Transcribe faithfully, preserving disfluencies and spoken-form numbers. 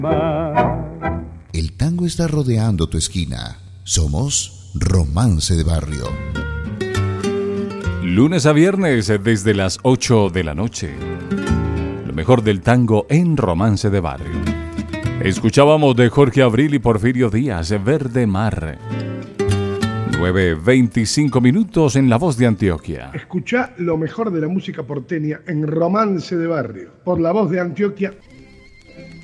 El tango está rodeando tu esquina. Somos Romance de Barrio. Lunes a viernes desde las ocho de la noche. Lo mejor del tango en Romance de Barrio. Escuchábamos de Jorge Abril y Porfirio Díaz, Verde Mar. nueve veinticinco minutos en La Voz de Antioquia. Escuchá lo mejor de la música porteña en Romance de Barrio, por La Voz de Antioquia